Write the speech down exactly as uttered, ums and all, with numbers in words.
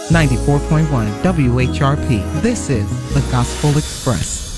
ninety-four point one W H R P. This is the Gospel Express.